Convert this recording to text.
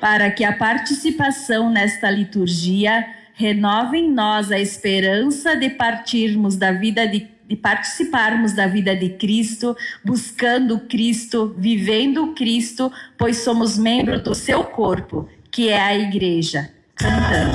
para que a participação nesta liturgia renove em nós a esperança de participarmos da vida de Cristo, buscando Cristo, vivendo Cristo, pois somos membros do seu corpo, que é a Igreja. Cantando.